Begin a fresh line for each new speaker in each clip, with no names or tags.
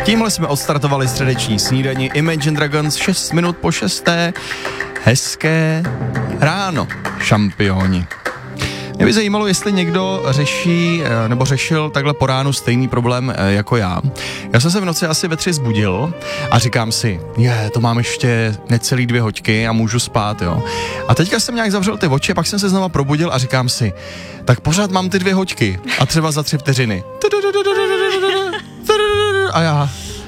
Tímhle jsme odstartovali středeční snídani Imagine Dragons 6 minut po 6. Hezké ráno, šampioni. Mě by zajímalo, jestli někdo řeší nebo řešil takhle po ránu stejný problém jako já. Já jsem se v noci asi ve 3 zbudil a říkám si, to mám ještě necelý 2 hoďky a můžu spát, jo. A teďka jsem nějak zavřel ty oči, pak jsem se znova probudil a říkám si, tak pořád mám ty 2 hoďky a třeba za 3 vteřiny. A já...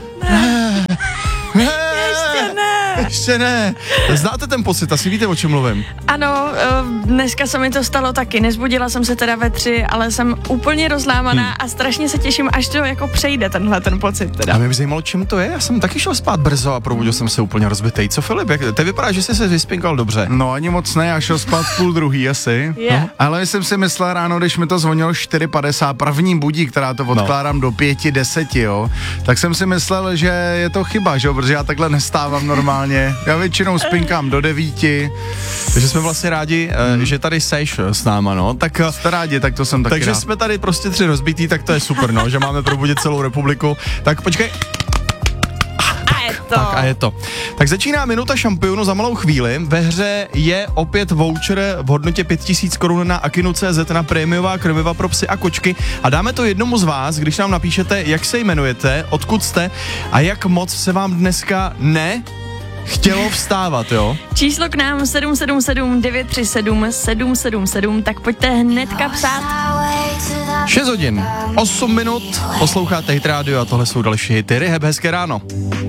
Ještě ne. Znáte ten pocit, asi víte, o čem mluvím?
Ano, dneska se mi to stalo taky. Nezbudila jsem se teda ve 3, ale jsem úplně rozlámaná a strašně se těším, až to jako přejde ten pocit teda.
A mě by zajímalo, čím to je. Já jsem taky šel spát brzo a probudil jsem se úplně rozbitej. Co, Filip? Ty vypadá, že jsi se vyspinkal dobře.
No ani moc ne, já šel spát 12:30 asi.
Yeah.
No. Ale jsem si myslel ráno, když mi to zvonilo 4:50, první budík, která to odkládám do 5:10, jo. Tak jsem si myslel, že je to chyba, že jo, protože já takhle nestávám normálně. Já většinou spinkám do 9.
Takže jsme vlastně rádi, že tady seš s náma, no. Tak
jste rádi, tak to jsem taky
takže
rád.
jsme tady prostě 3 rozbitý, tak to je super, no, že máme probudit celou republiku. Tak počkej. Tak a je to. Tak začíná minuta šampionu za malou chvíli. Ve hře je opět voucher v hodnotě 5000 korun na Akinu.cz na prémiová krmiva pro psy a kočky a dáme to jednomu z vás, když nám napíšete, jak se jmenujete, odkud jste a jak moc se vám dneska chtělo vstávat, jo?
Číslo k nám 777 937 777, tak pojďte hnedka psát.
6 hodin, 8 minut, posloucháte Hit Radio a tohle jsou další hity. Rehab, hezké ráno.